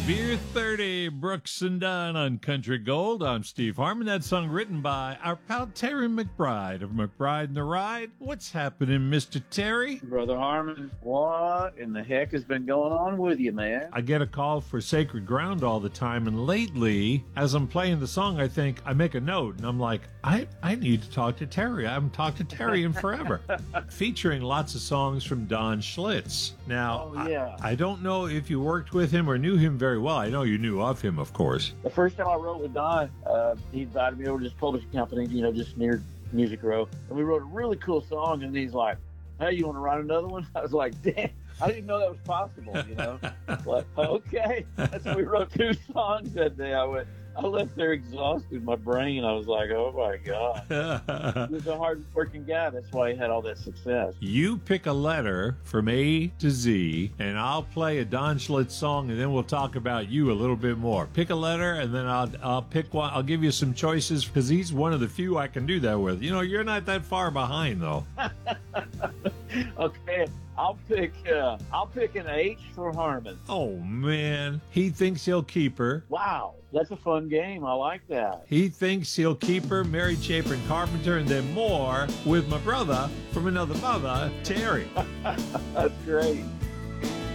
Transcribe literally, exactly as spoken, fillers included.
Beer thirty, Brooks and Dunn on Country Gold. I'm Steve Harmon. That song written by our pal Terry McBride of McBride and the Ride. What's happening, Mister Terry? Brother Harmon, what in the heck has been going on with you, man? I get a call for Sacred Ground all the time, and lately, as I'm playing the song, I think, I make a note, and I'm like, I, I need to talk to Terry. I haven't talked to Terry in forever. Featuring lots of songs from Don Schlitz. Now, oh, yeah. I, I don't know if you worked with him or knew him very well. I know you knew of him, of course. The first time I wrote with Don, uh, he invited me over to his publishing company, you know, just near Music Row. And we wrote a really cool song, and he's like, hey, you want to write another one? I was like, damn, I didn't know that was possible, you know? Like, okay. That's when we wrote two songs that day. I went, I left there exhausted. My brain, I was like, oh my God. He was a hard working guy. That's why he had all that success. You pick a letter from A to Z, and I'll play a Don Schlitz song, and then we'll talk about you a little bit more. Pick a letter, and then I'll I'll pick one. I'll give you some choices, because he's one of the few I can do that with. You know, you're not that far behind, though. Okay, I'll pick uh, I'll pick an H for Harmon. Oh, man. He thinks he'll keep her. Wow, that's a fun game. I like that. He thinks he'll keep her, Mary Chapin Carpenter, and then more with my brother from another mother, Terry. That's great.